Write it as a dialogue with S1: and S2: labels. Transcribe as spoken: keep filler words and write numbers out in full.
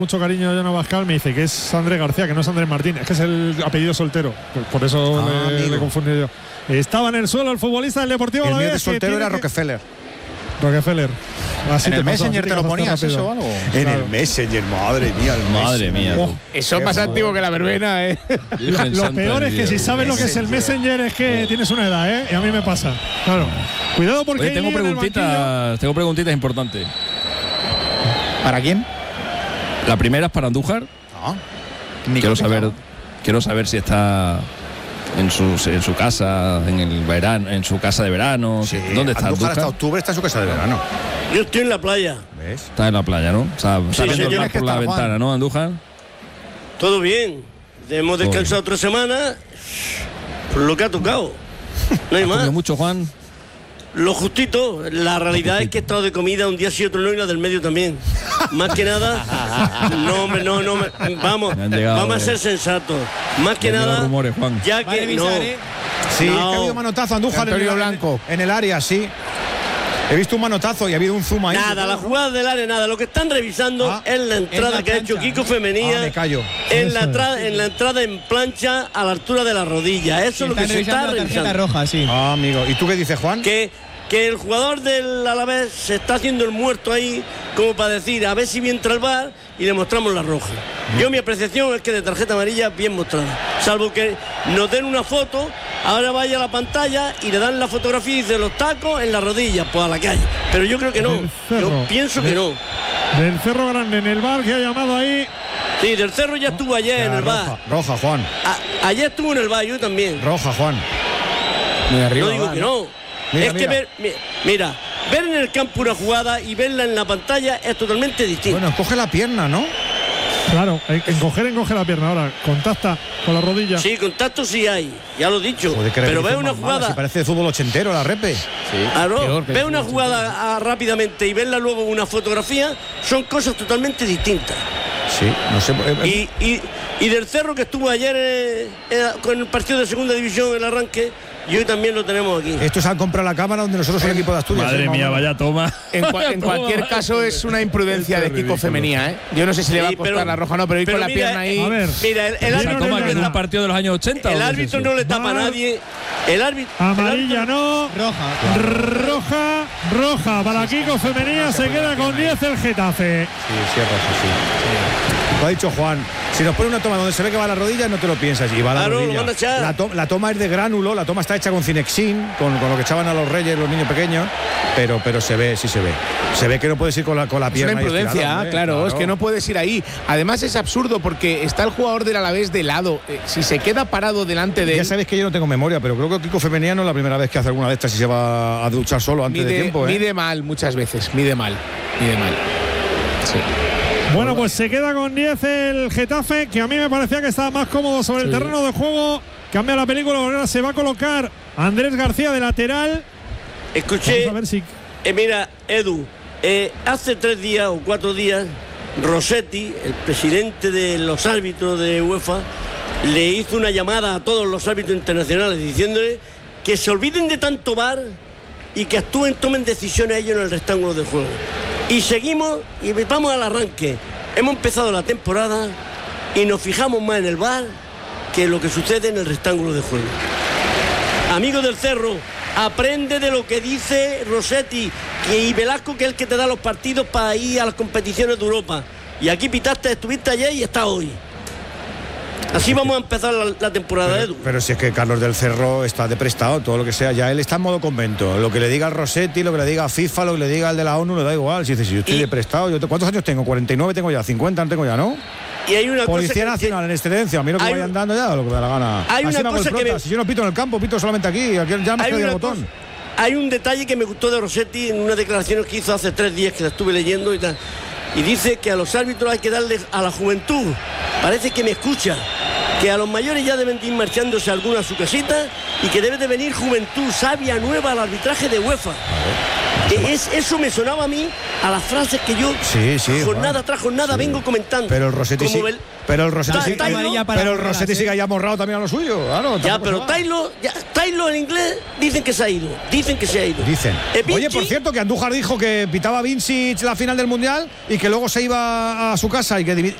S1: Mucho cariño a Joana Bascal, me dice que es Andrés García, que no es Andrés Martín, es que es el apellido soltero, por eso ah, le, le confundí yo. Estaba en el suelo el futbolista del Deportivo
S2: El
S1: Alavés.
S2: mío de soltero era
S1: que...
S2: Rockefeller.
S1: Rockefeller. Así
S2: ¿En
S1: te
S2: el
S1: pasó,
S2: Messenger te lo ponías eso o algo? En
S1: claro.
S2: el Messenger, madre mía. El
S3: madre mía.
S2: Oh,
S4: eso es más
S2: madre.
S4: antiguo que la verbena, ¿eh?
S1: Lo, lo peor es que si sabes lo que es el Messenger es que tienes una edad, ¿eh? Y a mí me pasa. Claro. Cuidado porque.
S3: Oye, tengo preguntitas, tengo preguntitas importantes.
S2: ¿Para quién?
S3: La primera es para Andújar.
S2: Ah,
S3: quiero saber, quiero saber si está en su, en su casa, en el verano, en su casa de verano.
S2: Sí,
S3: ¿Dónde está
S2: Andújar?
S3: Andújar?
S2: Hasta octubre está en su casa de verano.
S5: Yo estoy en la playa.
S2: ¿Ves?
S3: Está en la playa, ¿no? O sea,
S5: Sí,
S3: está viendo
S5: sí,
S3: el mar
S2: tienes que
S3: por la
S2: estar, Juan.
S3: ventana, ¿no, Andújar?
S5: Todo bien. Hemos
S3: Todo
S5: descansado
S3: bien.
S5: otra semana. Por lo que ha tocado. No hay
S3: ¿Has
S5: más.
S3: comido mucho, Juan?
S5: Lo justito. La realidad es que he estado de comida un día sí, otro no, y la del medio también. Más que nada. No, hombre, no, no. me- Vamos.
S3: Me han llegado,
S5: Vamos a ser
S3: eh.
S5: sensatos. Más que
S3: Me han llegado
S5: nada.
S3: rumores, Juan.
S5: Ya
S4: Va a
S5: que no.
S4: revisar, ¿eh?
S2: Sí,
S5: No.
S2: es que ha habido manotazo Andújar en
S4: Antonio
S2: el,
S4: Blanco.
S2: En, en el área, sí. He visto un manotazo y ha habido un zoom ahí.
S5: Nada, la jugada del área, nada. Lo que están revisando
S2: Ah,
S5: es la entrada
S4: la
S5: que ha hecho
S4: plancha.
S5: Kiko Femenía.
S2: Ah, me callo.
S5: En la,
S1: Eso es.
S5: entrada, en la entrada en plancha a la altura de la rodilla. Eso es lo que
S4: Están
S5: se está
S4: revisando la tarjeta
S5: revisando.
S4: roja, sí.
S2: Ah, amigo. ¿Y tú qué dices, Juan?
S5: Que, que el jugador del Alavés se está haciendo el muerto ahí, como para decir, a ver si bien entra el V A R y le mostramos la roja. Yo mi apreciación es que de tarjeta amarilla bien mostrada. Salvo que nos den una foto, ahora vaya a la pantalla y le dan la fotografía y dice los tacos en la rodilla, pues a la calle. Pero yo creo que no.
S1: Del Cerro.
S5: Yo pienso que no.
S1: Del Cerro Grande en el bar que ha llamado ahí.
S5: Sí, del Cerro ya estuvo ayer
S2: Ya,
S5: en el V A
S2: roja,
S5: R.
S2: roja, Juan.
S5: A- ayer estuvo en el V A R, yo también.
S2: Roja, Juan.
S4: Muy arriba,
S5: No digo
S4: va,
S5: que
S4: ¿no?
S5: no.
S2: Mira,
S5: es que
S2: mira.
S5: ver, mi- mira, ver en el campo una jugada y verla en la pantalla es totalmente distinto.
S2: Bueno, coge la pierna, ¿no?
S1: Claro, hay que encoger, encoge la pierna. Ahora, contacta con la rodilla.
S5: Sí, contacto sí hay, ya lo he dicho.
S2: Joder, qué
S5: Pero
S2: repetición
S5: ve una
S2: más mala,
S5: jugada.
S2: Si parece de fútbol ochentero la repe.
S5: Claro,
S4: peor que
S5: ve
S4: el
S5: una
S4: fútbol
S5: jugada ah, rápidamente y verla luego en una fotografía, son cosas totalmente distintas.
S2: Sí, no sé. eh,
S5: Y, y, y del Cerro que estuvo ayer eh, eh, con el partido de segunda división, el arranque, y hoy también lo tenemos aquí.
S2: Estos han comprado la cámara donde nosotros el equipo de Asturias.
S3: Madre
S2: ¿eh?
S3: mía,
S2: Vamos.
S3: vaya toma.
S4: En, cua- en cualquier caso es una imprudencia de Kiko Femenía, ¿eh? Yo no sé si le va a
S5: Sí,
S4: costar
S5: pero-
S4: la roja o no, pero ir
S5: pero
S4: con la
S5: mira,
S4: pierna ahí.
S1: A ver,
S5: Mira, el, el
S1: Esa
S3: ¿Esa
S5: árbitro,
S3: toma
S1: no
S3: que es
S1: le
S3: un
S1: da.
S3: partido de los años ochenta? ¿o
S5: el
S3: qué es
S5: árbitro
S3: eso?
S5: no le tapa a
S1: Va.
S5: nadie. El árbitro. el
S1: amarilla
S5: árbitro-
S1: no.
S4: Roja.
S1: Roja, roja para Kiko Femenía. Se queda con diez el Getafe.
S2: Sí, sí, es roja, sí. Lo ha dicho Juan. Si nos pone una toma donde se ve que va a la rodilla, no te lo piensas. Y va a la
S5: Claro, lo
S2: rodilla.
S5: van a echar.
S2: La, to- la toma es de gránulo, la toma está hecha con Cinexin, con, con lo que echaban a los reyes, los niños pequeños. Pero, pero se ve, sí se ve. Se ve que no puedes ir con la, con la
S4: Es
S2: pierna.
S4: una
S2: ahí
S4: imprudencia,
S2: estirada, hombre,
S4: claro, es que no puedes ir ahí. Además es absurdo porque está el jugador del Alavés de lado. Eh, si se queda parado delante de
S2: Ya
S4: él,
S2: sabéis que yo no tengo memoria, pero creo que Kiko Femenía no es la primera vez que hace alguna de estas y se va a duchar solo antes
S4: mide,
S2: de tiempo. ¿eh?
S4: mide mal muchas veces, mide mal, mide mal. Sí.
S1: Bueno, pues se queda con diez el Getafe, que a mí me parecía que estaba más cómodo sobre el
S4: Sí.
S1: terreno de juego. Cambia la película, ahora se va a colocar Andrés García de lateral.
S5: Escuché.
S1: Vamos a ver si.
S5: Eh, mira, Edu, eh, hace tres días o cuatro días, Rossetti, el presidente de los árbitros de UEFA, le hizo una llamada a todos los árbitros internacionales diciéndole que se olviden de tanto V A R y que actúen, tomen decisiones ellos en el rectángulo de juego. Y seguimos y vamos al arranque. Hemos empezado la temporada y nos fijamos más en el V A R que lo que sucede en el rectángulo de juego. Amigos del Cerro, aprende de lo que dice Rossetti que, y Velasco, que es el que te da los partidos para ir a las competiciones de Europa. Y aquí pitaste, estuviste ayer y estás hoy. Así vamos a empezar la, la temporada,
S2: Pero,
S5: Edu.
S2: pero si es que Carlos del Cerro está de prestado, todo lo que sea, ya él está en modo convento. Lo que le diga al Rossetti, lo que le diga a FIFA, lo que le diga al de la ONU, le da igual. Si dice, si yo estoy
S5: Y-
S2: de prestado, yo te- ¿cuántos años tengo? cuarenta y nueve tengo ya, cincuenta no tengo ya, ¿no?
S5: Y hay una
S2: Policía
S5: cosa que-
S2: Nacional en excedencia, a mí lo que
S5: hay
S2: vayan
S5: un-
S2: dando ya, lo que me da la gana.
S5: hay
S2: Así
S5: una
S2: me hago el
S5: cosa que
S2: prota.
S5: me-
S2: Si yo no pito en el campo, pito solamente aquí, aquí ya me
S5: Hay,
S2: queda el
S5: una
S2: botón.
S5: cosa- hay un detalle que me gustó de Rossetti en unas declaraciones que hizo hace tres días que la estuve leyendo y tal. Y dice que a los árbitros hay que darle a la juventud. Parece que me escucha. Que a los mayores ya deben de ir marchándose alguna a su casita y que debe de venir juventud sabia nueva al arbitraje de UEFA. Que es, eso me sonaba a mí a las frases que yo
S2: Sí, sí,
S5: jornada
S2: Juan.
S5: tras jornada
S2: Sí.
S5: vengo comentando.
S2: Pero el Rossetti
S5: Como
S2: sí.
S5: el-
S2: Pero el Rossetti
S5: Ta-
S2: sí.
S5: Taylor-
S6: amarilla para
S2: Pero el
S6: Ruedas,
S2: Rossetti
S6: ¿eh?
S2: sí que haya morrado también a lo suyo. Claro,
S5: Ya,
S2: tampoco
S5: pero
S2: se va.
S5: Taylor, ya, Taylor en inglés dicen que se ha ido. Dicen que se ha ido.
S2: Dicen.
S5: Eh,
S2: Oye,
S5: Vinci-
S2: por cierto, que Andújar dijo que pitaba Vincic la final del Mundial y que luego se iba a su casa y que divi-